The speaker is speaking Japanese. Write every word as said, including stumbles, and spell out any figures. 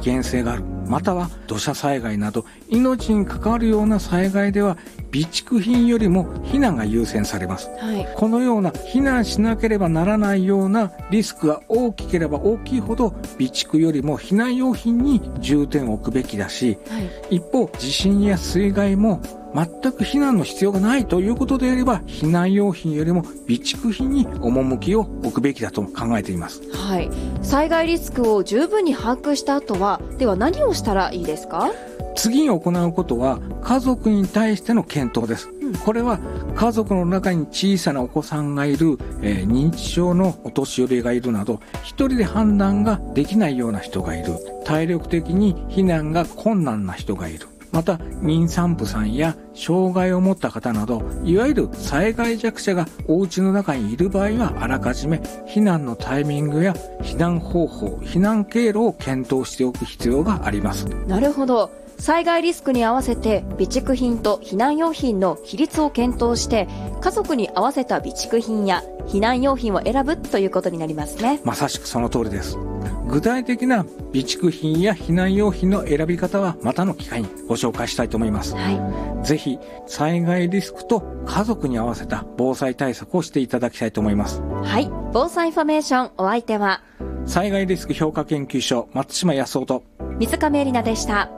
険性がある、または土砂災害など命に関わるような災害では備蓄品よりも避難が優先されます、はい、このような避難しなければならないようなリスクが大きければ大きいほど備蓄よりも避難用品に重点を置くべきだし、はい、一方地震や水害も全く避難の必要がないということであれば避難用品よりも備蓄品に趣を置くべきだと考えています、 はい、災害リスクを十分に把握した後はでは何をしたらいいですか？ 次に行うことは家族に対しての検討です、うん、これは家族の中に小さなお子さんがいる、えー、認知症のお年寄りがいるなど一人で判断ができないような人がいる、体力的に避難が困難な人がいる、また妊産婦さんや障害を持った方などいわゆる災害弱者がお家の中にいる場合はあらかじめ避難のタイミングや避難方法、避難経路を検討しておく必要があります。 なるほど。災害リスクに合わせて備蓄品と避難用品の比率を検討して家族に合わせた備蓄品や避難用品を選ぶということになりますね。 まさしくその通りです。具体的な備蓄品や避難用品の選び方はまたの機会にご紹介したいと思います、はい、ぜひ災害リスクと家族に合わせた防災対策をしていただきたいと思います。 はい、防災インフォメーション、お相手は災害リスク評価研究所松島康夫と水上絵里奈でした。